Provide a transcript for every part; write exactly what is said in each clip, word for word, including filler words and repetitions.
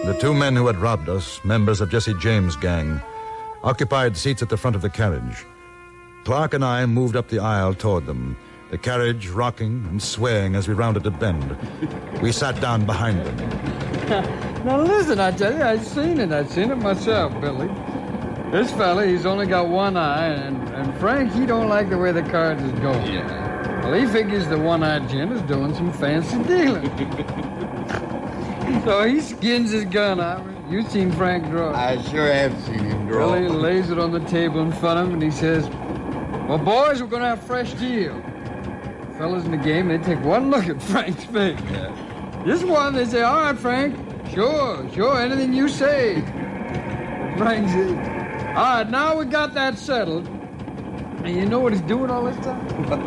The two men who had robbed us, members of Jesse James' gang, occupied seats at the front of the carriage. Clark and I moved up the aisle toward them, the carriage rocking and swaying as we rounded a bend. We sat down behind them. Now listen, I tell you, I've seen it. I've seen it myself, Billy. This fella, he's only got one eye, and, and Frank, he don't like the way the cards is going. Yeah. Well, he figures the one-eyed gent is doing some fancy dealing. So he skins his gun out. You've seen Frank draw. I sure have seen him draw. Billy lays it on the table in front of him, and he says, well, boys, we're going to have a fresh deal. Fellas in the game, they take one look at Frank's face. Yeah. This one, they say, all right, Frank, sure, sure, anything you say. Frank says, all right, now we got that settled. And you know what he's doing all this time?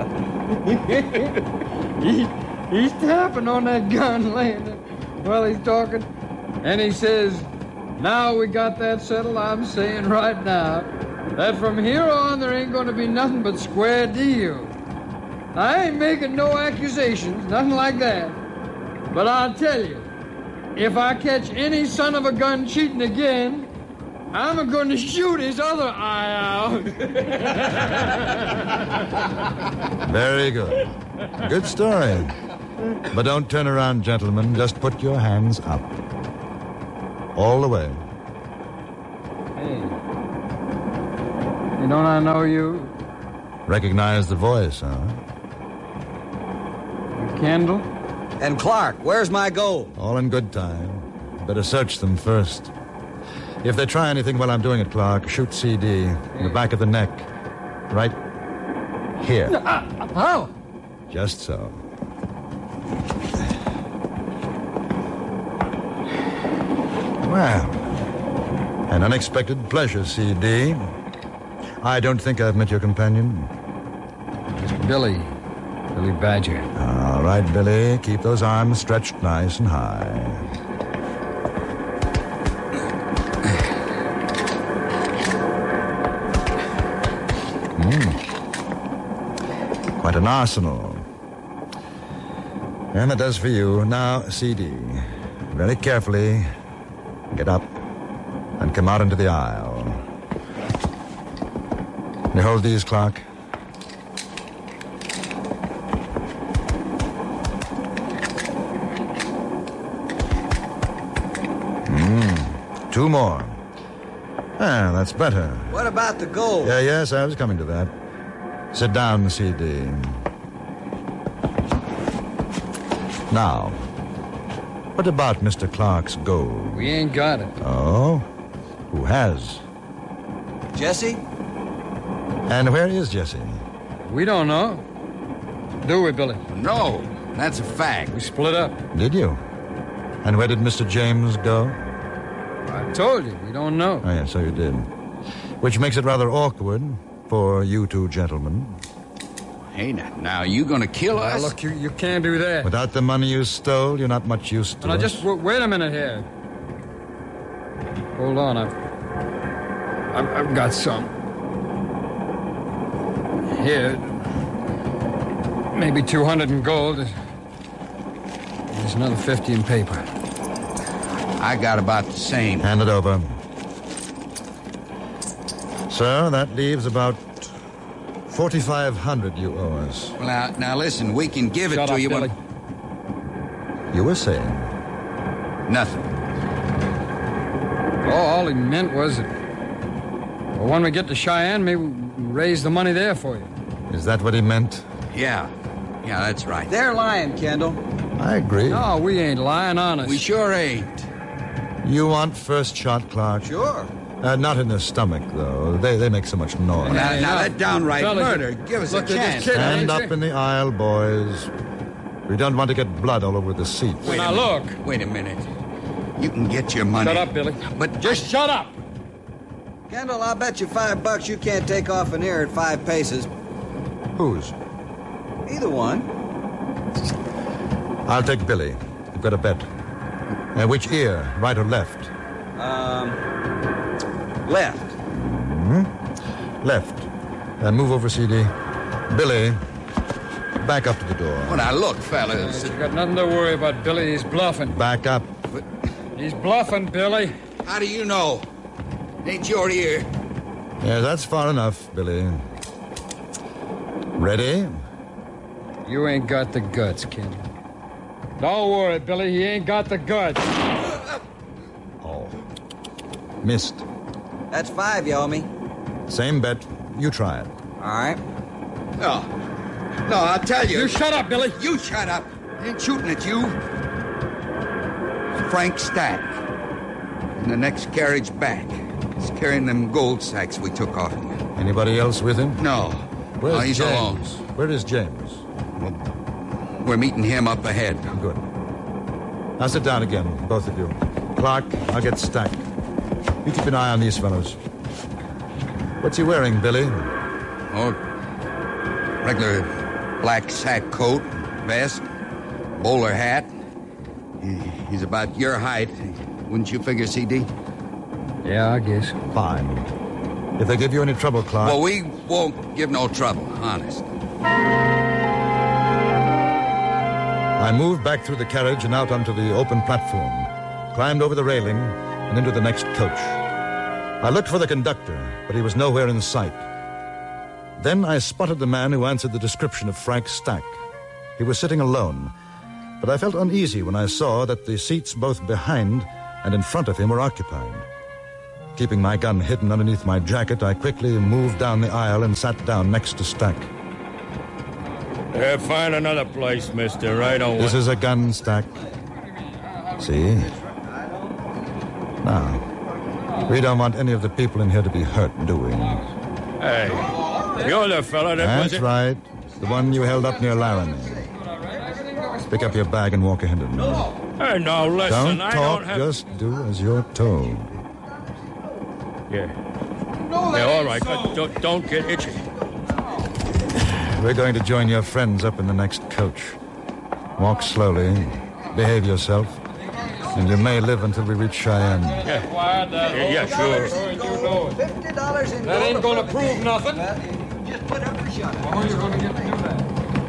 he, he's tapping on that gun laying there while he's talking. And he says, now we got that settled, I'm saying right now that from here on there ain't going to be nothing but square deal. I ain't making no accusations, nothing like that. But I'll tell you, if I catch any son of a gun cheating again, I'm going to shoot his other eye out. Very good. Good story. But don't turn around, gentlemen. Just put your hands up. All the way. Hey. You don't I know you? Recognize the voice, huh? Kendall? And Clark, where's my gold? All in good time. Better search them first. If they try anything while I'm doing it, Clark, shoot C D in the back of the neck. Right here. Uh, how? Just so. Well, an unexpected pleasure, C D. I don't think I've met your companion. It's Billy. Billy Badger. All right, Billy. Keep those arms stretched nice and high. Mm. Quite an arsenal. And that does for you. Now, C D. Very carefully, get up and come out into the aisle. You hold these, Clark. Two more. Ah, that's better. What about the gold? Yeah, yes, I was coming to that. Sit down, C D. Now, what about Mister Clark's gold? We ain't got it. Oh? Who has? Jesse? And where is Jesse? We don't know. Do we, Billy? No, that's a fact. We split up. Did you? And where did Mister James go? I told you, we don't know. Oh, yeah, so you did. Which makes it rather awkward for you two gentlemen. Hey, now, now you gonna kill Now, us? look, you, you can't do that. Without the money you stole, you're not much use to Now, us. just w- wait a minute here. Hold on, I've, I've, I've got some. Here, maybe two hundred in gold. There's another fifty in paper. I got about the same. Hand it over. Sir, that leaves about forty-five hundred you owe us. Well, now, now listen, we can give it Shut to up, you Billy. when... You were saying? Nothing. Oh, all he meant was that well, when we get to Cheyenne, maybe we'll raise the money there for you. Is that what he meant? Yeah. Yeah, that's right. They're lying, Kendall. I agree. No, we ain't lying, honest. We sure ain't. You want first shot, Clark? Sure. Uh, not in the stomach, though. They they make so much noise. Now, Hey, now now, that downright fellas, murder. Give us look, a they're just chance. kidding. Stand Easy. up in the aisle, boys. We don't want to get blood all over the seats. Wait a Now, minute. look. Wait a minute. You can get your money. Shut up, Billy. But Just shut up. Kendall, I'll bet you five bucks you can't take off an ear at five paces. Whose? Either one. I'll take Billy. You've got a bet. Uh, which ear, right or left? Um, left. Left. Uh, move over, C D. Billy, back up to the door. well, now look, fellas. You got nothing to worry about, Billy. He's bluffing. Back up. He's bluffing, Billy. How do you know? Ain't your ear. Yeah, that's far enough, Billy. Ready? You ain't got the guts, kid. Don't worry, Billy. He ain't got the guts. Oh. Missed. That's five, you owe me. Same bet. You try it. All right. No. No, I'll tell you. You shut up, Billy. You shut up. I ain't shooting at you. It's Frank Stack. In the next carriage back. He's carrying them gold sacks we took off him. Anybody else with him? No. Where's no, he's James? alone. Where is James? Well, we're meeting him up ahead. Good. Now sit down again, both of you. Clark, I'll get Stack. You keep an eye on these fellows. What's he wearing, Billy? Oh, regular black sack coat, vest, bowler hat. He- He's about your height. Wouldn't you figure, C D? Yeah, I guess. Fine. If they give you any trouble, Clark... Well, we won't give no trouble, honest. I moved back through the carriage and out onto the open platform, climbed over the railing, and into the next coach. I looked for the conductor, but he was nowhere in sight. Then I spotted the man who answered the description of Frank Stack. He was sitting alone, but I felt uneasy when I saw that the seats both behind and in front of him were occupied. Keeping my gun hidden underneath my jacket, I quickly moved down the aisle and sat down next to Stack. Uh, find another place, mister. I don't This want... is a gun, Stack. See? Now, we don't want any of the people in here to be hurt, do we? Hey, you're the fella that was... That's right. The one you held up near Laramie. Pick up your bag and walk ahead of me. Hey, now listen, Don't I talk, don't have... just do as you're told. Yeah. Yeah, all right, but don't, don't get itchy. We're going to join your friends up in the next coach. Walk slowly, behave yourself, and you may live until we reach Cheyenne. Yeah, yeah, yeah sure. Fifty dollars in That ain't gonna prove nothing. Just put up the shot. How are you gonna get to do that?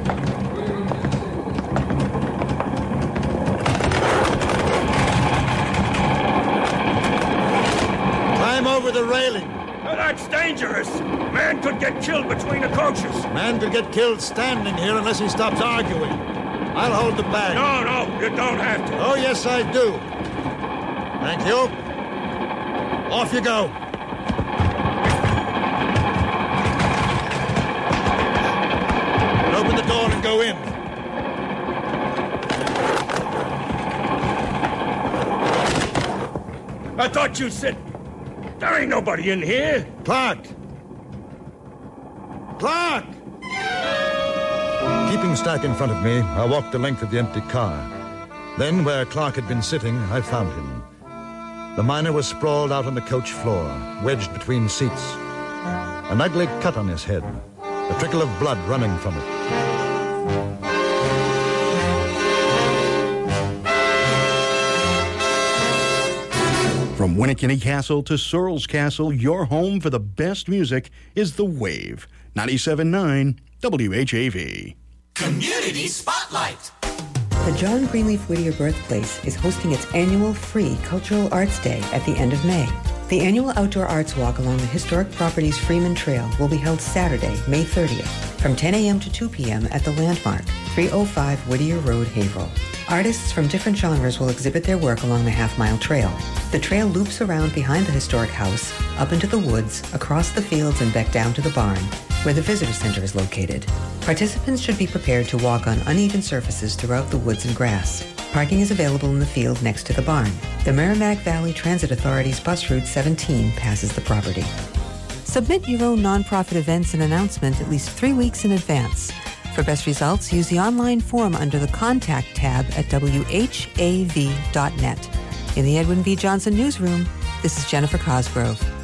Climb over the railing. Now, that's dangerous. Man could get killed between the coaches. Man could get killed standing here unless he stops arguing. I'll hold the bag. No, no, you don't have to. Oh, yes, I do. Thank you. Off you go. Open the door and go in. I thought you said... There ain't nobody in here. Clark! Clark! Keeping Stack in front of me, I walked the length of the empty car. Then, where Clark had been sitting, I found him. The miner was sprawled out on the coach floor, wedged between seats. An ugly cut on his head, a trickle of blood running from it. From Winnikinny Castle to Searles Castle, your home for the best music is The Wave. ninety-seven point nine W H A V. Community Spotlight. The John Greenleaf Whittier Birthplace is hosting its annual free Cultural Arts Day at the end of May. The annual outdoor arts walk along the historic property's Freeman Trail will be held Saturday, May thirtieth, from ten a.m. to two p.m. at the Landmark, three oh five Whittier Road, Haverhill. Artists from different genres will exhibit their work along the half-mile trail. The trail loops around behind the historic house, up into the woods, across the fields, and back down to the barn, where the visitor center is located. Participants should be prepared to walk on uneven surfaces throughout the woods and grass. Parking is available in the field next to the barn. The Merrimack Valley Transit Authority's bus route seventeen passes the property. Submit your own nonprofit events and announcement at least three weeks in advance. For best results, use the online form under the Contact tab at W H A V dot net. In the Edwin V. Johnson Newsroom, this is Jennifer Cosgrove.